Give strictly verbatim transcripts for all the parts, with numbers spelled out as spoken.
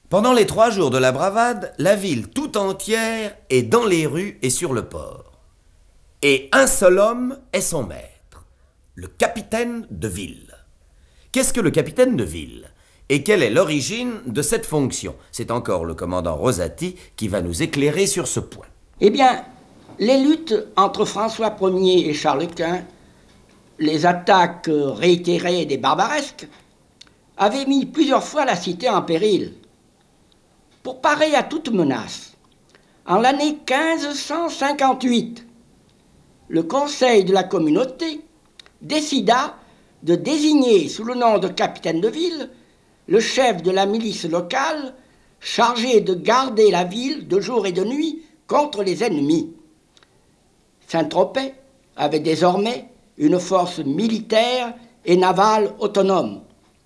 Pendant les trois jours de la bravade, la ville tout entière est dans les rues et sur le port. Et un seul homme est son maître, le capitaine de ville. Qu'est-ce que le capitaine de ville ? Et quelle est l'origine de cette fonction ? C'est encore le commandant Rosati qui va nous éclairer sur ce point. Eh bien, les luttes entre François Ier et Charles Quint, les attaques réitérées des barbaresques, avaient mis plusieurs fois la cité en péril. Pour parer à toute menace, en l'année quinze cent cinquante-huit, le Conseil de la communauté décida de désigner sous le nom de capitaine de ville le chef de la milice locale chargé de garder la ville de jour et de nuit contre les ennemis. Saint-Tropez avait désormais une force militaire et navale autonome.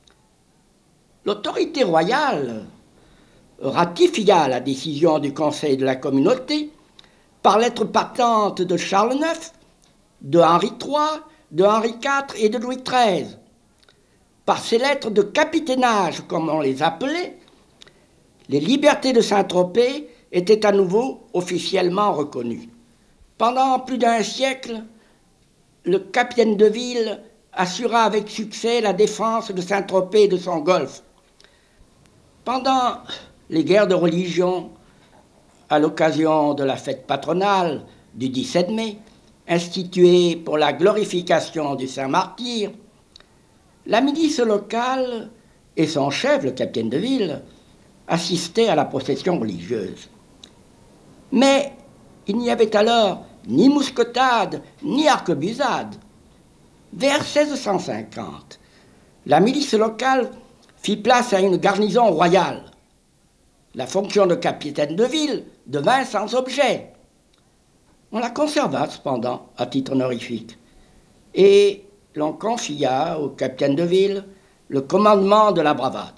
L'autorité royale ratifia la décision du Conseil de la communauté par lettre patente de Charles neuf, de Henri trois, de Henri quatre et de Louis treize. Par ces lettres de capitainage, comme on les appelait, les libertés de Saint-Tropez étaient à nouveau officiellement reconnues. Pendant plus d'un siècle, le capitaine de ville assura avec succès la défense de Saint-Tropez et de son golfe. Pendant les guerres de religion, à l'occasion de la fête patronale du dix-sept mai, instituée pour la glorification du Saint-Martyr, la milice locale et son chef, le capitaine de ville, assistaient à la procession religieuse. Mais il n'y avait alors ni mousquetade, ni arquebusade. Vers seize cent cinquante, la milice locale fit place à une garnison royale. La fonction de capitaine de ville devint sans objet. On la conserva cependant à titre honorifique. Et l'on confia au capitaine de ville le commandement de la bravade.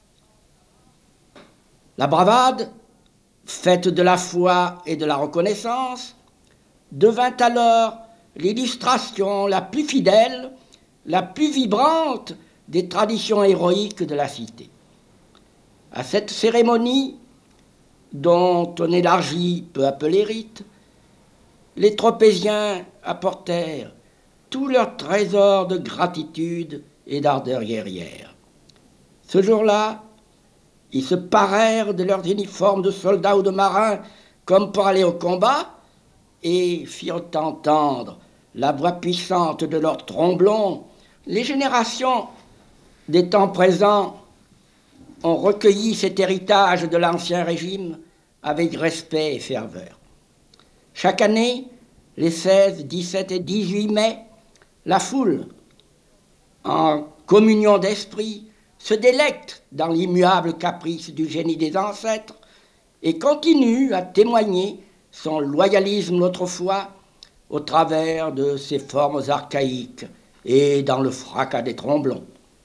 La bravade, faite de la foi et de la reconnaissance, devint alors l'illustration la plus fidèle, la plus vibrante des traditions héroïques de la cité. À cette cérémonie, dont on élargit peu à peu les rites, les Tropéziens apportèrent tout leur trésor de gratitude et d'ardeur guerrière. Ce jour-là, ils se parèrent de leurs uniformes de soldats ou de marins comme pour aller au combat et firent entendre la voix puissante de leurs tromblons. Les générations des temps présents ont recueilli cet héritage de l'Ancien Régime avec respect et ferveur. Chaque année, les seize, dix-sept et dix-huit mai, la foule, en communion d'esprit, se délecte dans l'immuable caprice du génie des ancêtres et continue à témoigner son loyalisme d'autrefois au travers de ses formes archaïques et dans le fracas des tromblons.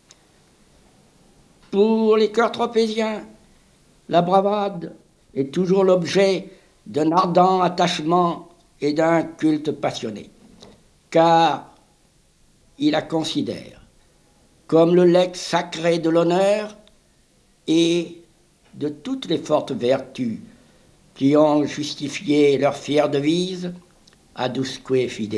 Pour les cœurs tropéziens, la bravade est toujours l'objet d'un ardent attachement et d'un culte passionné, car il la considère comme le legs sacré de l'honneur et de toutes les fortes vertus qui ont justifié leur fière devise « Adusque Fidelis ».